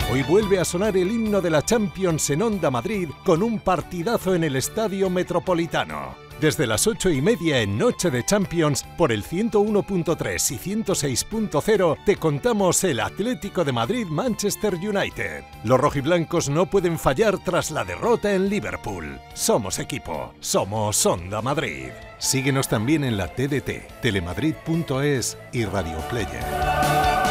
Hoy vuelve a sonar el himno de la Champions en Onda Madrid con un partidazo en el Estadio Metropolitano. Desde las 8:30 en Noche de Champions, por el 101.3 y 106.0 te contamos el Atlético de Madrid-Manchester United. Los rojiblancos no pueden fallar tras la derrota en Liverpool. Somos equipo, somos Onda Madrid. Síguenos también en la TDT, telemadrid.es y Radio Player.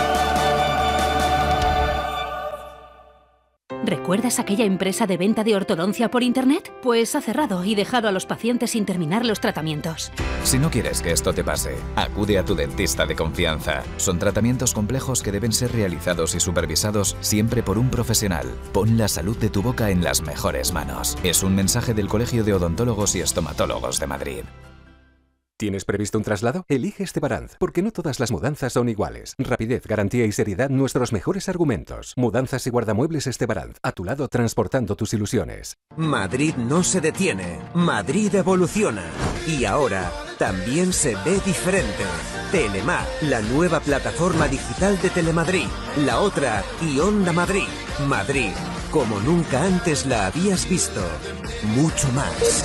¿Recuerdas aquella empresa de venta de ortodoncia por internet? Pues ha cerrado y dejado a los pacientes sin terminar los tratamientos. Si no quieres que esto te pase, acude a tu dentista de confianza. Son tratamientos complejos que deben ser realizados y supervisados siempre por un profesional. Pon la salud de tu boca en las mejores manos. Es un mensaje del Colegio de Odontólogos y Estomatólogos de Madrid. ¿Tienes previsto un traslado? Elige Estebaranz, porque no todas las mudanzas son iguales. Rapidez, garantía y seriedad, nuestros mejores argumentos. Mudanzas y guardamuebles Estebaranz, a tu lado transportando tus ilusiones. Madrid no se detiene, Madrid evoluciona. Y ahora también se ve diferente. Telemar, la nueva plataforma digital de Telemadrid. La otra y Onda Madrid. Madrid, como nunca antes la habías visto. Mucho más.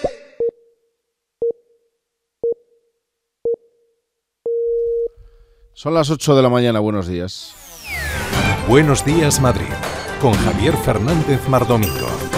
Son las 8 de la mañana, buenos días. Buenos días, Madrid, con Javier Fernández Mardomingo.